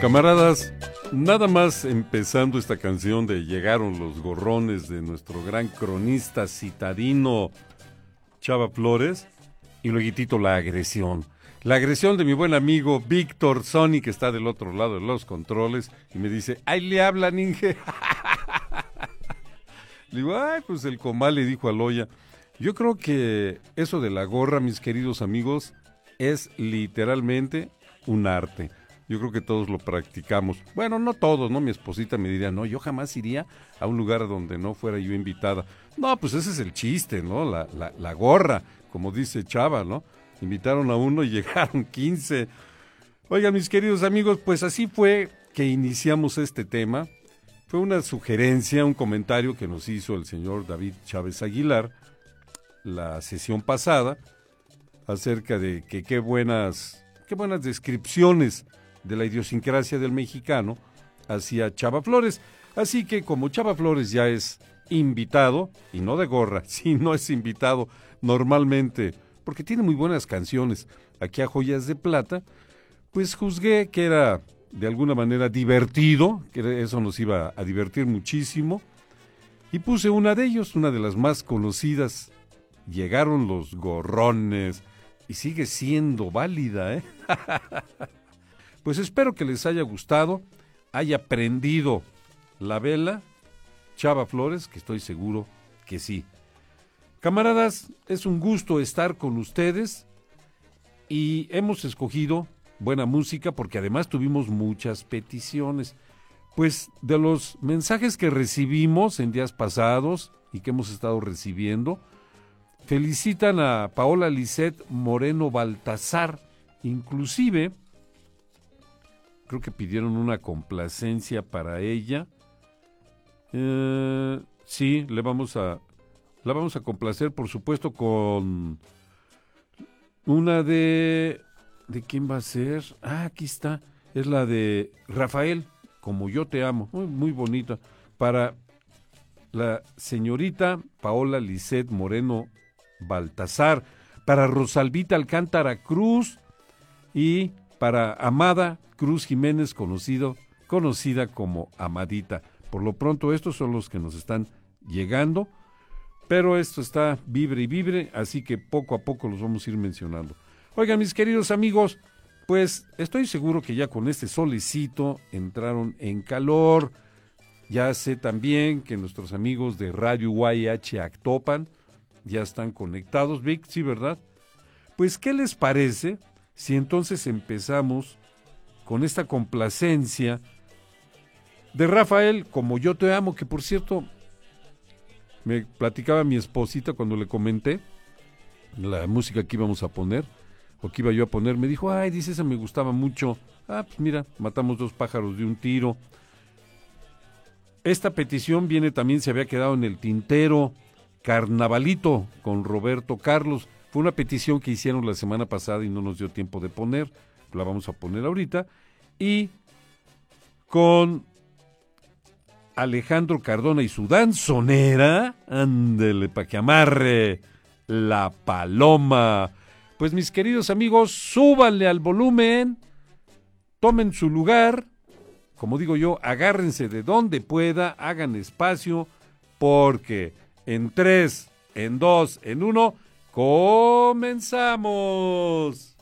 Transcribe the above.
Camaradas, nada más empezando esta canción de Llegaron los gorrones de nuestro gran cronista citadino Chava Flores, y luego la agresión. La agresión de mi buen amigo Víctor Sony, que está del otro lado de los controles, y me dice, ¡ay, le hablan, Inge! Le digo, ¡ay, pues el comal le dijo a Loya! Yo creo que eso de la gorra, mis queridos amigos, es literalmente un arte. Yo creo que todos lo practicamos. Bueno, no todos, ¿no? Mi esposita me diría, no, yo jamás iría a un lugar donde no fuera yo invitada. No, pues ese es el chiste, ¿no? La gorra, como dice Chava, ¿no? Invitaron a uno y llegaron 15. Oigan, mis queridos amigos, pues así fue que iniciamos este tema. Fue una sugerencia, un comentario que nos hizo el señor David Chávez Aguilar la sesión pasada acerca de que qué buenas descripciones de la idiosincrasia del mexicano hacía Chava Flores. Así que como Chava Flores ya es invitado, y no de gorra, sino es invitado normalmente, porque tiene muy buenas canciones aquí a Joyas de Plata, pues juzgué que era de alguna manera divertido, que eso nos iba a divertir muchísimo, y puse una de ellos, una de las más conocidas, Llegaron los gorrones, y sigue siendo válida, ¿eh? Pues espero que les haya gustado, haya prendido la vela Chava Flores, que estoy seguro que sí. Camaradas, es un gusto estar con ustedes y hemos escogido buena música porque además tuvimos muchas peticiones. Pues de los mensajes que recibimos en días pasados y que hemos estado recibiendo, felicitan a Paola Lisset Moreno Baltazar, inclusive creo que pidieron una complacencia para ella. Sí, la vamos a complacer, por supuesto, con una ¿de quién va a ser? Ah, aquí está, es la de Rafael, Como yo te amo, muy bonita, para la señorita Paola Lisset Moreno Baltazar, para Rosalvita Alcántara Cruz y para Amada Cruz Jiménez, conocida como Amadita. Por lo pronto estos son los que nos están llegando, pero esto está vibre y vibre, así que poco a poco los vamos a ir mencionando. Oigan, mis queridos amigos, pues estoy seguro que ya con este solecito entraron en calor. Ya sé también que nuestros amigos de Radio YH Actopan ya están conectados. Vic, sí, ¿verdad? Pues, ¿qué les parece si entonces empezamos con esta complacencia de Rafael, Como yo te amo, que por cierto, me platicaba mi esposita cuando le comenté la música que íbamos a poner, o que iba yo a poner, me dijo, ay, dice, esa me gustaba mucho. Ah, pues mira, matamos 2 pájaros de un tiro. Esta petición se había quedado en el tintero, Carnavalito, con Roberto Carlos. Fue una petición que hicieron la semana pasada y no nos dio tiempo de poner, la vamos a poner ahorita. Y con Alejandro Cardona y su danzonera, ándele pa' que amarre la paloma. Pues mis queridos amigos, súbanle al volumen, tomen su lugar, como digo yo, agárrense de donde pueda, hagan espacio, porque en 3, en 2, en 1, ¡comenzamos!